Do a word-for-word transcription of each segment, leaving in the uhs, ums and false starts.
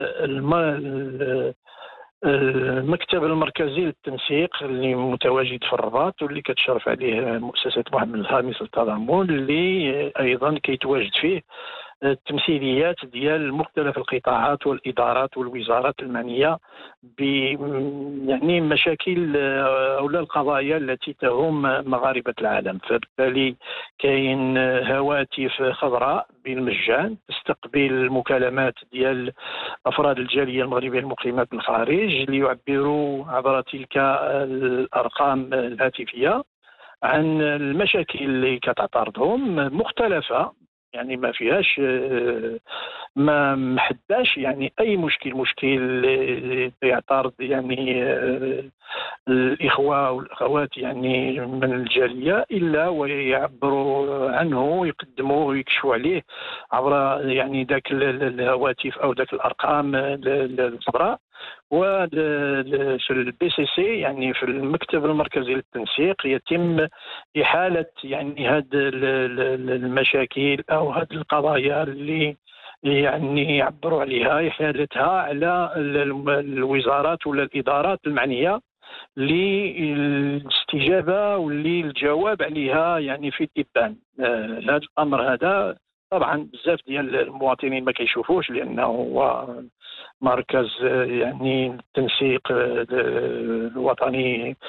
الم- المكتب المركزي للتنسيق اللي متواجد في الرباط، واللي كتشرف عليه مؤسسة محمد الخامس للتضامن، اللي أيضا كيتواجد فيه التمثيليات ديال مختلف القطاعات والإدارات والوزارات المعنية ب يعني مشاكل أو القضايا التي تهم مغاربة العالم. فبالتالي كاين هواتف خضراء بالمجان تستقبل المكالمات ديال أفراد الجالية المغربية المقيمة بالخارج ليعبروا عبر تلك الأرقام الهاتفية عن المشاكل اللي كتعترضهم مختلفة، يعني ما فيهاش ما محداش يعني اي مشكل مشكل يعترض يعني الاخوه والاخوات يعني من الجاليه، الا ويعبروا عنه ويقدموا ويكشفوا عليه عبر يعني ذاك الهواتف او ذاك الارقام الخضراء. وفي البي سي سي يعني في المكتب المركزي للتنسيق يتم إحالة يعني هذه المشاكل أو هذه القضايا اللي يعني يعبروا عليها، إحالتها على الوزارات ولا الإدارات المعنية للاستجابة وللجواب عليها يعني في الإبان. هذا الأمر هذا طبعا بزاف ديال المواطنين ما كيشوفوش، لأنه هو مركز يعني التنسيق الوطني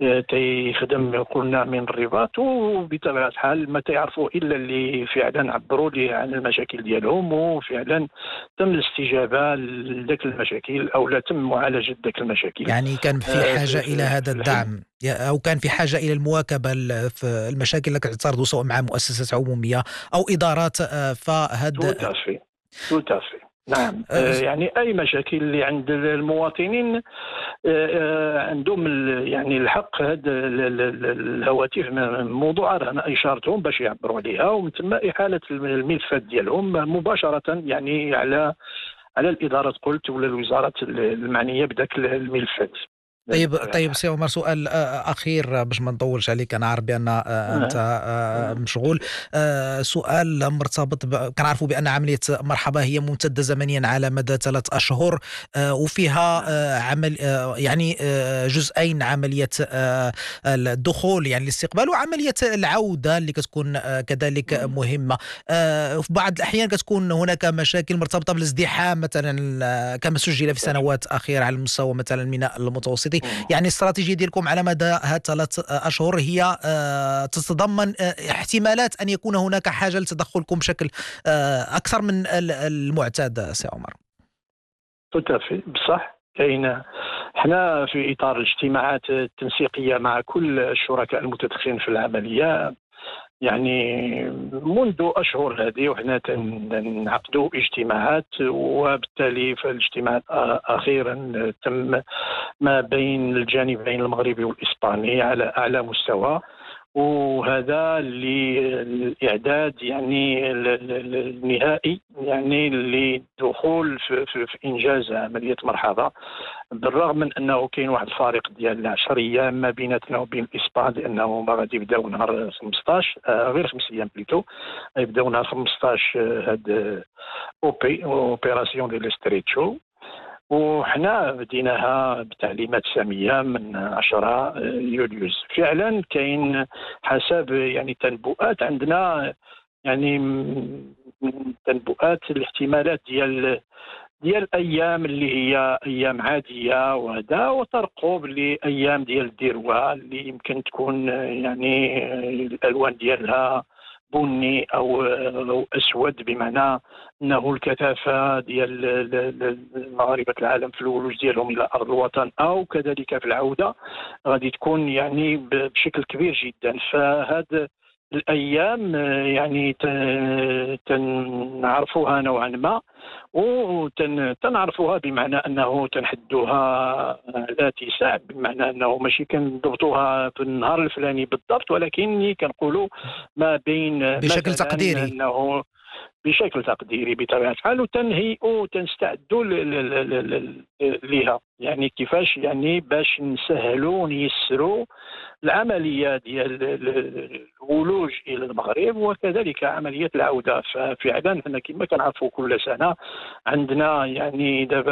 تيخدم قلنا من الرباط، وبطبيعة الحال ما تعرفوا إلا اللي فعلا عبروا لي عن المشاكل ديالهم وفعلا تم الاستجابة لذلك المشاكل أو لا تم معالجة ذلك المشاكل. يعني كان في آه، حاجة في إلى في هذا في الحين الدعم، أو كان في حاجة إلى المواكبة ال- في المشاكل اللي كتعترضوا سواء مع مؤسسات عمومية أو إدارات. آه، فهاد tout à fait tout à fait نعم. آه، يعني أي مشاكل اللي عند المواطنين آه، آه، عندهم ال- يعني الحق هذا ال- ال- ال- الهواتف موضوعة أنا إشارتهم باش يعبروا عليها، ومن ثم إحالة الملفات ديالهم مباشرة يعني على على الإدارات قلت ولا الوزارات المعنية بذاك الملفات. طيب بطبيعة طيب الحال. سي عمر، سؤال آه، أخير، آه، باش ما نطولش عليك. أنا عارف بأن آه، أنت آه. آه، آه. مشغول. آه، سؤال مرتبط ب... كنعرفوا بأن عملية مرحبا هي ممتدة زمنيا على مدى ثلاث أشهر، آه، وفيها نعم. آه، عمل آه، يعني آه، جزئين: عملية آه، الدخول يعني الاستقبال، وعملية العودة اللي كتكون آه، كذلك مم. مهمة. آه، في بعض الأحيان كتكون هناك مشاكل مرتبطة بالازدحام مثلا، آه، كما سجل في سنوات أخيرة على المستوى مثلا الميناء المتوسطي. مم. يعني الاستراتيجية ديالكم على مدى هاد ثلاث أشهر هي آه، تتضمن آه، احتمالات أن يكون هناك حاجة لتدخلكم بشكل آه، أكثر من ال- المعتاد سي عمر. توتافي بصح كاين. حنا في اطار الاجتماعات التنسيقيه مع كل الشركاء المتدخلين في العمليه، يعني منذ اشهر هذه وحنا تنعقدوا اجتماعات، وبالتالي في الاجتماعات اخيرا تم ما بين الجانبين المغربي والاسباني على اعلى مستوى، وهذا للإعداد يعني ال- ال- النهائي يعني للدخول في, في, في إنجاز عملية مرحبا، بالرغم من أنه كاين واحد الفارق ديال عشر أيام ما بيناتنا وبين الإسبان، لأنه ما غادي يبداو نهار خمسطاش آه غير خمس أيام بليتو، يبداو نهار خمسطاش آه هاد أوبي أوبيراسيون دي ليستريتشو، وحنا بديناها بتعليمات ساميه من عشرة يوليوز. فعلا كاين حسب يعني تنبؤات عندنا يعني م- تنبؤات الاحتمالات ديال ديال الايام اللي هي ايام عاديه وهذا، وترقب لايام ديال الذروه اللي يمكن تكون يعني الالوان ديالها بني او او اسود، بمعنى انه الكثافه ديال مغاربه العالم في الولوج ديالهم الى ارض الوطن او كذلك في العوده غادي تكون يعني بشكل كبير جدا. فهذا الايام يعني تنعرفوها نوعا ما، وتنعرفوها بمعنى انه تنحدوها على اتساع، بمعنى انه ماشي كنضبطوها في النهار الفلاني بالضبط، ولكن كنقولوا ما بين بشكل مثلا تقديري. انه بشكل تقديري بطبيعه الحال، وتنهيئوا تنستعدوا ل- ل- ل- ل- ل- لها. يعني كيفاش يعني باش نسهلوا ونيسروا العمليه ديال ال- ال- الولوج الى المغرب، وكذلك عمليه العوده. ففعلا حنا كما كنعرفوا كل سنه عندنا يعني دابا